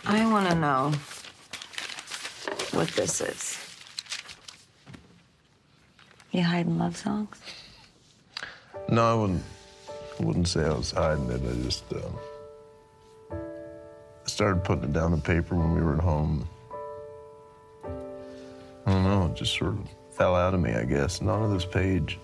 I want to know what this is. You hiding love songs? No, I wouldn't say I was hiding it. I just started putting it down on paper when we were at home. I don't know, it just sort of fell out of me, I guess, and onto this page.